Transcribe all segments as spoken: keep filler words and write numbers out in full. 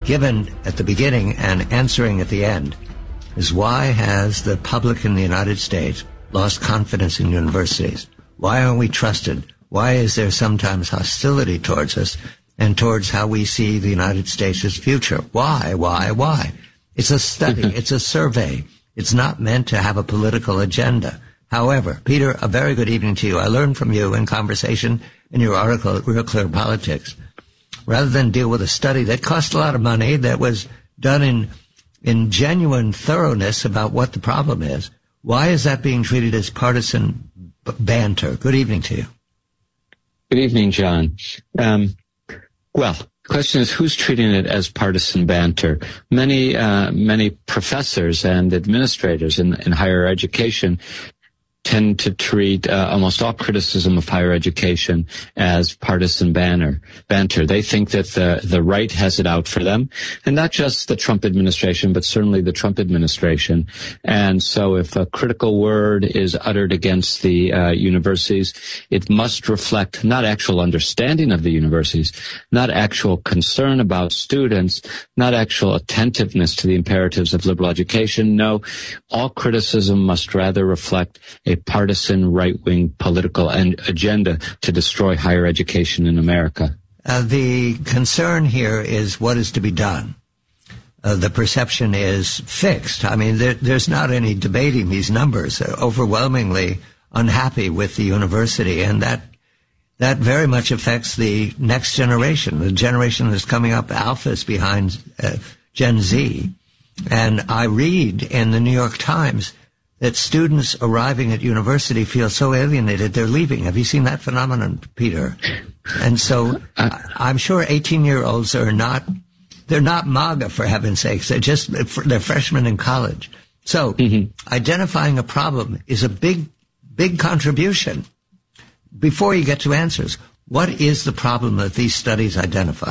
given at the beginning and answering at the end is, why has the public in the United States lost confidence in universities? Why aren't we trusted? Why is there sometimes hostility towards us and towards how we see the United States' future? Why, why, why? It's a study. It's a survey. It's not meant to have a political agenda. However, Peter, a very good evening to you. I learned from you in conversation in your article at Real Clear Politics. Rather than deal with a study that cost a lot of money, that was done in in genuine thoroughness about what the problem is, why is that being treated as partisan b- banter? Good evening to you. Good evening, John. Um, well, the question is, who's treating it as partisan banter? Many, uh, many professors and administrators in, in higher education tend to treat uh, almost all criticism of higher education as partisan banner, banter. They think that the, the right has it out for them, and not just the Trump administration, but certainly the Trump administration. And so if a critical word is uttered against the uh, universities, it must reflect not actual understanding of the universities, not actual concern about students, not actual attentiveness to the imperatives of liberal education. No, all criticism must rather reflect a partisan right-wing political agenda to destroy higher education in America. Uh, the concern here is what is to be done. Uh, the perception is fixed. I mean, there, there's not any debating these numbers. They're overwhelmingly unhappy with the university, and that that very much affects the next generation, the generation that's coming up. Alpha is behind uh, Gen Z. And I read in the New York Times that students arriving at university feel so alienated they're leaving. Have you seen that phenomenon, Peter? And so uh, I'm sure eighteen-year-olds are not, they're not MAGA, for heaven's sakes. They're just, they're freshmen in college. So mm-hmm. identifying a problem is a big, big contribution. Before you get to answers, what is the problem that these studies identify?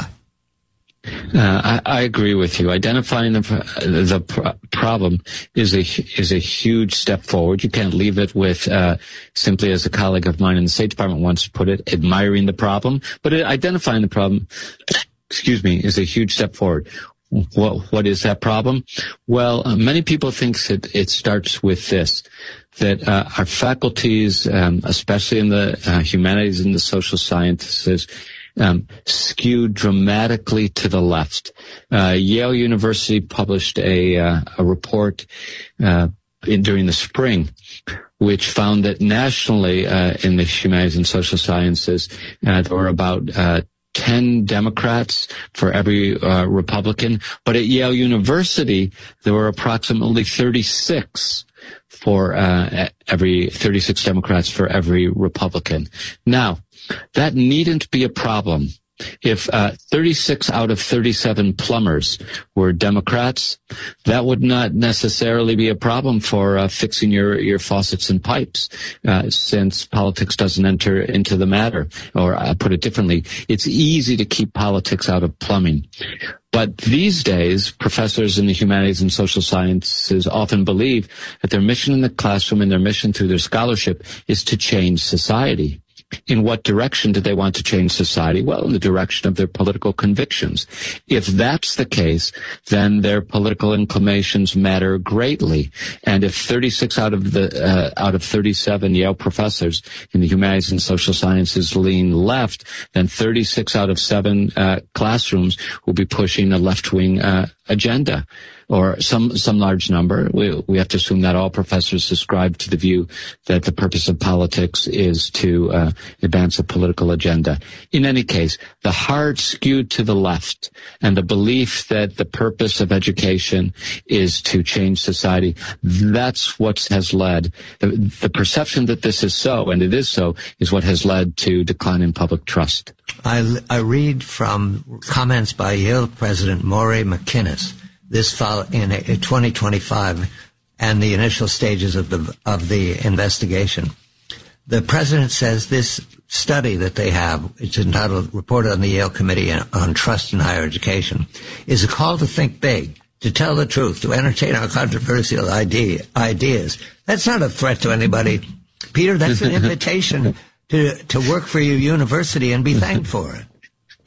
Uh, I, I agree with you. Identifying the the pr- problem is a is a huge step forward. You can't leave it with uh, simply, as a colleague of mine in the State Department once put it, admiring the problem. But it, identifying the problem, excuse me, is a huge step forward. What what is that problem? Well, uh, many people think that it starts with this: that uh, our faculties, um, especially in the uh, humanities and the social sciences, Um, skewed dramatically to the left. Uh, Yale University published a, uh, a report uh, in, during the spring, which found that nationally uh, in the humanities and social sciences, uh, there were about uh, ten Democrats for every uh, Republican, but at Yale University there were approximately thirty-six for uh, every thirty-six Democrats for every Republican. Now, that needn't be a problem. If uh, thirty-six out of thirty-seven plumbers were Democrats, that would not necessarily be a problem for uh, fixing your, your faucets and pipes, uh, since politics doesn't enter into the matter. Or uh, put it differently, it's easy to keep politics out of plumbing. But these days, professors in the humanities and social sciences often believe that their mission in the classroom and their mission through their scholarship is to change society. In what direction do they want to change society? Well, in the direction of their political convictions. If that's the case, then their political inclinations matter greatly. And if thirty-six out of the uh, out of thirty-seven Yale professors in the humanities and social sciences lean left, then thirty-six out of seven uh, classrooms will be pushing a left-wing uh, agenda, or some some large number. We we have to assume that all professors subscribe to the view that the purpose of politics is to uh, advance a political agenda. In any case, the hard skew to the left and the belief that the purpose of education is to change society, that's what has led, the, the perception that this is so, and it is so, is what has led to decline in public trust. I, I read from comments by Yale President Maury McInnes this fall in twenty twenty-five and the initial stages of the of the investigation. The president says this study that they have, it's entitled Report on the Yale Committee on Trust in Higher Education, is a call to think big, to tell the truth, to entertain our controversial idea, ideas. That's not a threat to anybody. Peter, that's an invitation to to work for your university and be thanked for it.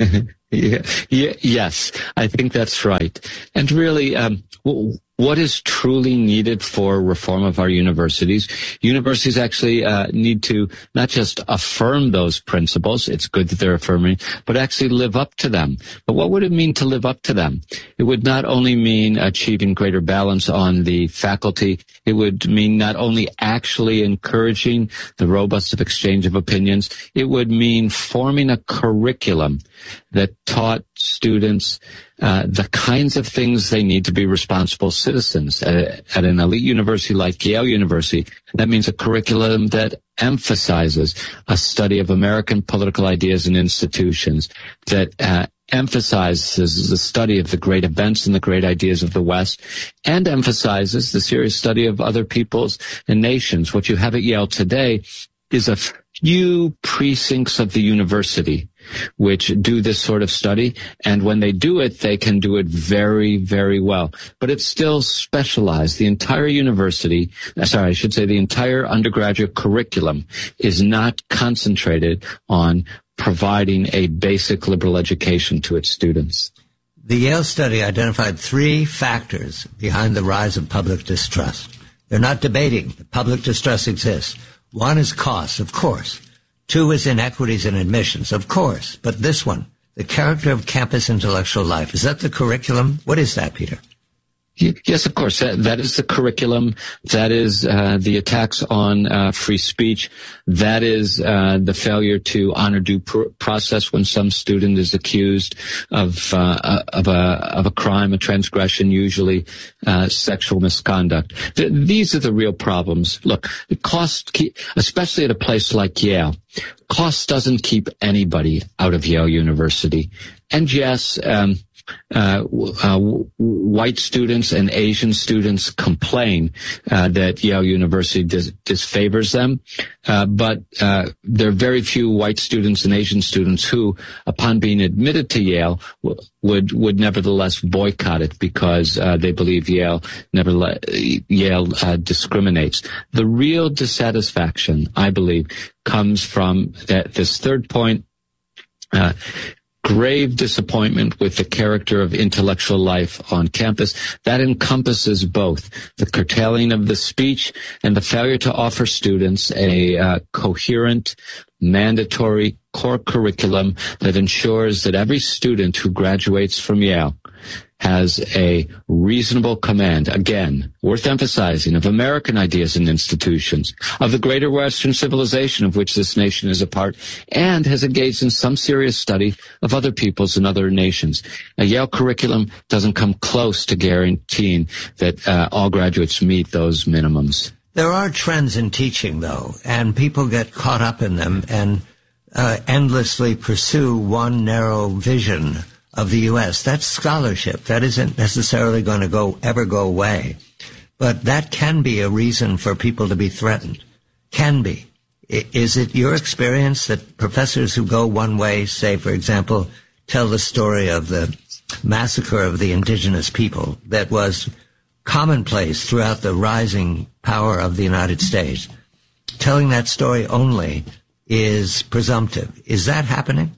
Yeah, yeah, yes, I think that's right. And really, um, what is truly needed for reform of our universities? Universities actually uh, need to not just affirm those principles, it's good that they're affirming, but actually live up to them. But what would it mean to live up to them? It would not only mean achieving greater balance on the faculty, it would mean not only actually encouraging the robust exchange of opinions, it would mean forming a curriculum that taught students uh, the kinds of things they need to be responsible citizens. At, at an elite university like Yale University, that means a curriculum that emphasizes a study of American political ideas and institutions, that uh, emphasizes the study of the great events and the great ideas of the West, and emphasizes the serious study of other peoples and nations. What you have at Yale today is a few precincts of the university which do this sort of study, and when they do it, they can do it very, very well. But it's still specialized. The entire university, sorry, I should say the entire undergraduate curriculum is not concentrated on providing a basic liberal education to its students. The Yale study identified three factors behind the rise of public distrust. They're not debating that public distrust exists. One is cost, of course. Two is inequities in admissions, of course. But this one, the character of campus intellectual life, is that the curriculum? What is that, Peter? Yes, of course. That, that is the curriculum. That is uh, the attacks on uh, free speech. That is uh, the failure to honor due pr- process when some student is accused of uh, of a of a crime, a transgression, usually uh, sexual misconduct. Th- these are the real problems. Look, the cost, keep, especially at a place like Yale, cost doesn't keep anybody out of Yale University. And yes, um, Uh, uh, white students and Asian students complain uh, that Yale University dis- disfavors them, uh, but uh, there are very few white students and Asian students who, upon being admitted to Yale, w- would would nevertheless boycott it because uh, they believe Yale nevertheless Yale uh, discriminates. The real dissatisfaction, I believe, comes from that, this third point. Uh, grave disappointment with the character of intellectual life on campus. That encompasses both the curtailing of the speech and the failure to offer students a uh, coherent, mandatory core curriculum that ensures that every student who graduates from Yale has a reasonable command, again, worth emphasizing, of American ideas and institutions, of the greater Western civilization of which this nation is a part, and has engaged in some serious study of other peoples and other nations. A Yale curriculum doesn't come close to guaranteeing that uh, all graduates meet those minimums. There are trends in teaching, though, and people get caught up in them and uh, endlessly pursue one narrow vision of the U S. That's scholarship. That isn't necessarily going to go ever go away. But that can be a reason for people to be threatened. Can be. Is it your experience that professors who go one way, say, for example, tell the story of the massacre of the indigenous people that was commonplace throughout the rising power of the United States, telling that story only is presumptive? Is that happening?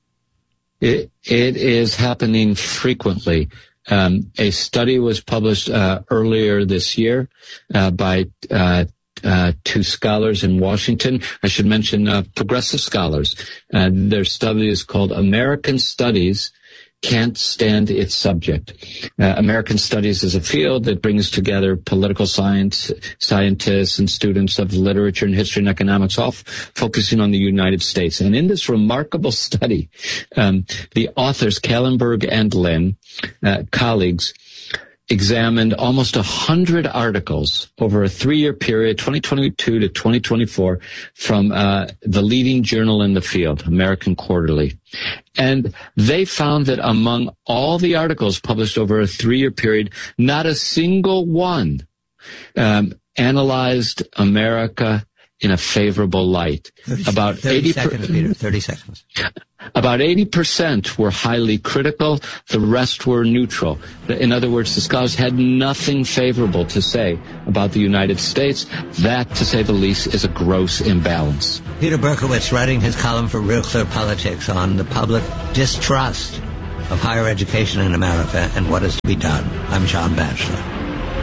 It, it is happening frequently. Um, a study was published uh, earlier this year uh, by uh, uh, two scholars in Washington. I should mention uh, progressive scholars. Uh, their study is called American Studies Can't Stand Its Subject. Uh, American Studies is a field that brings together political science, scientists and students of literature and history and economics, all f- focusing on the United States. And in this remarkable study, um, the authors, Kallenberg and Lin, uh, colleagues, examined almost a hundred articles over a three-year period, twenty twenty-two to twenty twenty-four, from uh, the leading journal in the field, American Quarterly. And they found that among all the articles published over a three-year period, not a single one um, analyzed America in a favorable light. thirty, About thirty eighty seconds, per, Peter, thirty seconds. About eighty percent were highly critical. The rest were neutral. In other words, the scholars had nothing favorable to say about the United States. That, to say the least, is a gross imbalance. Peter Berkowitz writing his column for Real Clear Politics on the public distrust of higher education in America and what is to be done. I'm John Batchelor.